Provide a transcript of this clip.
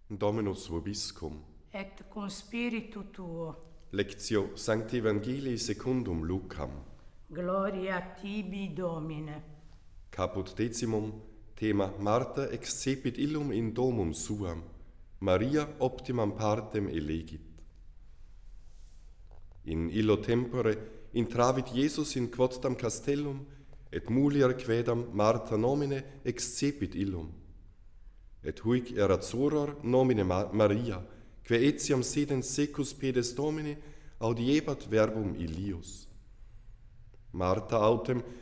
Dominus vobiscum. Et cum spiritu tuo. Lectio Sancti Evangelii secundum Lucam. Gloria tibi, Domine. Caput decimum, thema Martha excepit illum in domum suam, Maria optimam partem elegit. In illo tempore intravit Iesus in quodtam castellum, et mulier quedam Martha nomine excepit illum. Et huic erat soror nomine Maria, quae etiam sedens secus pedes Domini audiebat verbum illius. Martha autem